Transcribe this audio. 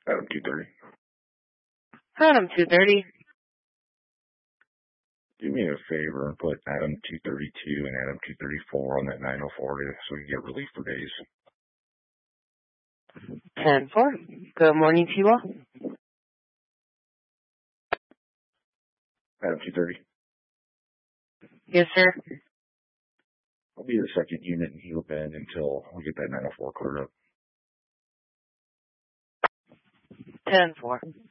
Adam 230. Adam 230. Do me a favor and put Adam 232 and Adam 234 on that 904 so we can get relief for days. 10-4. Good morning to you all. Adam 230. Yes, sir. I'll be the second unit in Gila Bend until we get that 904 cleared up. 10-4.